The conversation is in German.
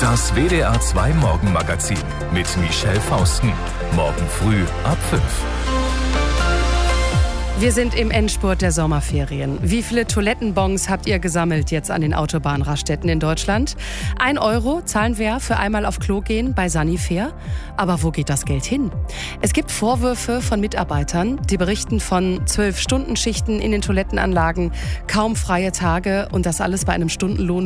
Das WDR 2 Morgenmagazin mit Michelle Fausten. Morgen früh ab 5. Wir sind im Endspurt der Sommerferien. Wie viele Toilettenbons habt ihr gesammelt jetzt an den Autobahnraststätten in Deutschland? 1 Euro zahlen wir für einmal auf Klo gehen bei Sanifair. Aber wo geht das Geld hin? Es gibt Vorwürfe von Mitarbeitern, die berichten von 12-Stunden-Schichten in den Toilettenanlagen, kaum freie Tage und das alles bei einem Stundenlohn